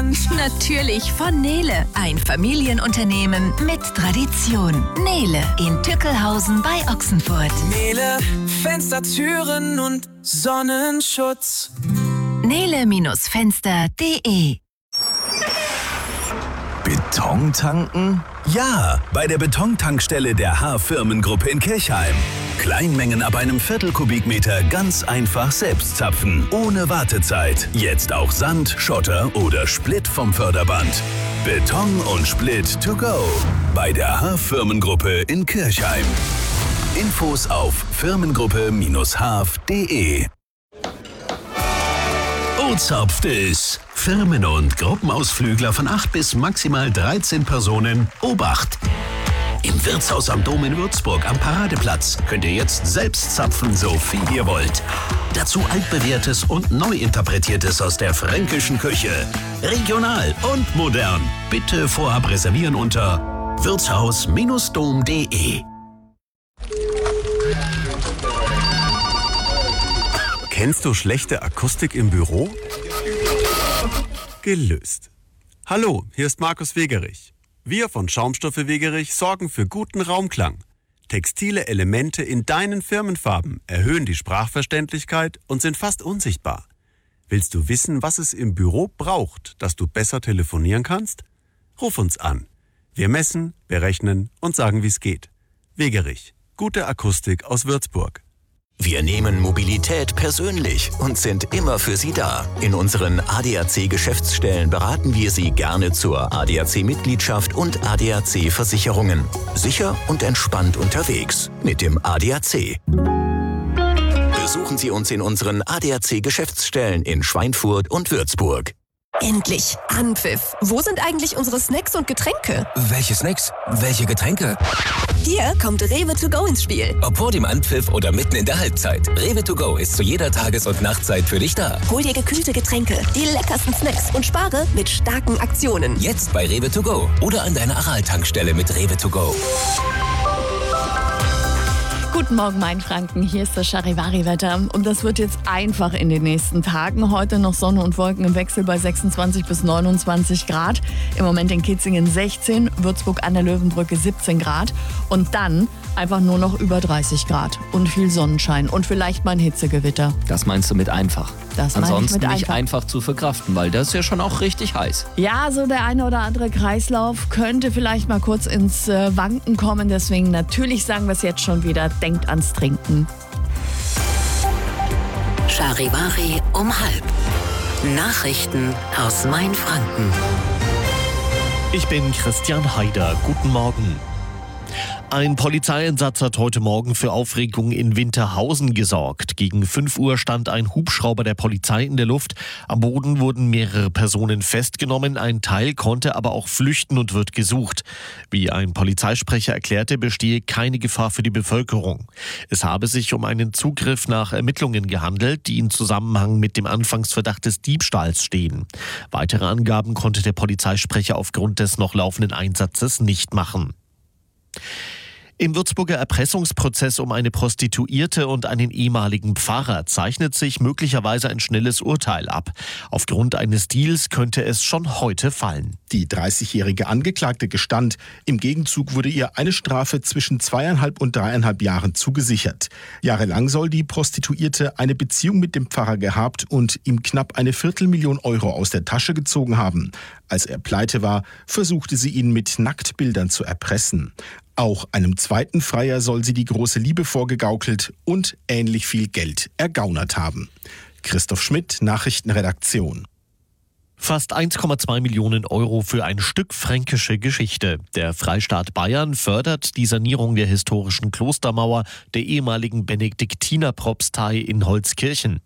Land. Natürlich von Nele, ein Familienunternehmen mit Tradition. Nele in Tückelhausen bei Ochsenfurt. Nele, Fenster, Türen und Sonnenschutz. Nele-Fenster.de. Beton tanken? Ja, bei der Betontankstelle der H-Firmengruppe in Kirchheim. Kleinmengen ab einem Viertelkubikmeter ganz einfach selbst zapfen, ohne Wartezeit. Jetzt auch Sand, Schotter oder Split vom Förderband. Beton und Split to go. Bei der H-Firmengruppe in Kirchheim. Infos auf firmengruppe-haf.de. Ozapft es. Firmen- und Gruppenausflügler von 8 bis maximal 13 Personen. Obacht! Im Wirtshaus am Dom in Würzburg am Paradeplatz könnt ihr jetzt selbst zapfen, so viel ihr wollt. Dazu altbewährtes und neu interpretiertes aus der fränkischen Küche. Regional und modern. Bitte vorab reservieren unter wirtshaus-dom.de. Kennst du schlechte Akustik im Büro? Gelöst. Hallo, hier ist Markus Wegerich. Wir von Schaumstoffe Wegerich sorgen für guten Raumklang. Textile Elemente in deinen Firmenfarben erhöhen die Sprachverständlichkeit und sind fast unsichtbar. Willst du wissen, was es im Büro braucht, dass du besser telefonieren kannst? Ruf uns an. Wir messen, berechnen und sagen, wie es geht. Wegerich. Gute Akustik aus Würzburg. Wir nehmen Mobilität persönlich und sind immer für Sie da. In unseren ADAC-Geschäftsstellen beraten wir Sie gerne zur ADAC-Mitgliedschaft und ADAC-Versicherungen. Sicher und entspannt unterwegs mit dem ADAC. Besuchen Sie uns in unseren ADAC-Geschäftsstellen in Schweinfurt und Würzburg. Endlich! Anpfiff! Wo sind eigentlich unsere Snacks und Getränke? Welche Snacks? Welche Getränke? Hier kommt Rewe to go ins Spiel. Ob vor dem Anpfiff oder mitten in der Halbzeit. Rewe to go ist zu jeder Tages- und Nachtzeit für dich da. Hol dir gekühlte Getränke, die leckersten Snacks und spare mit starken Aktionen. Jetzt bei Rewe to go oder an deiner Aral-Tankstelle mit Rewe to go. Guten Morgen, Mainfranken. Hier ist das Charivari-Wetter. Und das wird jetzt einfach in den nächsten Tagen. Heute noch Sonne und Wolken im Wechsel bei 26 bis 29 Grad. Im Moment in Kitzingen 16, Würzburg an der Löwenbrücke 17 Grad. Und dann einfach nur noch über 30 Grad. Und viel Sonnenschein. Und vielleicht mal ein Hitzegewitter. Das meinst du mit einfach? Das meine ich Ansonsten mit nicht einfach zu verkraften, weil das ist ja schon auch richtig heiß. Ja, so der eine oder andere Kreislauf könnte vielleicht mal kurz ins Wanken kommen. Deswegen natürlich sagen wir es jetzt schon wieder. Denkt ans Trinken. Charivari um 12:30. Nachrichten aus Mainfranken. Ich bin Christian Haider. Guten Morgen. Ein Polizeieinsatz hat heute Morgen für Aufregung in Winterhausen gesorgt. Gegen 5 Uhr stand ein Hubschrauber der Polizei in der Luft. Am Boden wurden mehrere Personen festgenommen. Ein Teil konnte aber auch flüchten und wird gesucht. Wie ein Polizeisprecher erklärte, bestehe keine Gefahr für die Bevölkerung. Es habe sich um einen Zugriff nach Ermittlungen gehandelt, die in Zusammenhang mit dem Anfangsverdacht des Diebstahls stehen. Weitere Angaben konnte der Polizeisprecher aufgrund des noch laufenden Einsatzes nicht machen. Im Würzburger Erpressungsprozess um eine Prostituierte und einen ehemaligen Pfarrer zeichnet sich möglicherweise ein schnelles Urteil ab. Aufgrund eines Deals könnte es schon heute fallen. Die 30-jährige Angeklagte gestand. Im Gegenzug wurde ihr eine Strafe zwischen 2,5 und 3,5 Jahren zugesichert. Jahrelang soll die Prostituierte eine Beziehung mit dem Pfarrer gehabt und ihm knapp eine 250.000 Euro aus der Tasche gezogen haben. Als er pleite war, versuchte sie ihn mit Nacktbildern zu erpressen. Auch einem zweiten Freier soll sie die große Liebe vorgegaukelt und ähnlich viel Geld ergaunert haben. Christoph Schmidt, Nachrichtenredaktion. Fast 1,2 Millionen Euro für ein Stück fränkische Geschichte. Der Freistaat Bayern fördert die Sanierung der historischen Klostermauer der ehemaligen Benediktinerpropstei in Holzkirchen.